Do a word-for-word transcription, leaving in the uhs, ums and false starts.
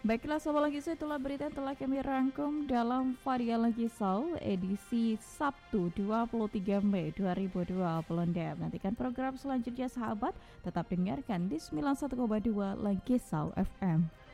Baiklah Sobat Langisau, itulah berita yang telah kami rangkum dalam Varian Langisau edisi Sabtu dua puluh tiga Mei dua ribu dua puluh enam. Nantikan program selanjutnya sahabat, tetap dengarkan di sembilan puluh satu koma dua Langisau F M.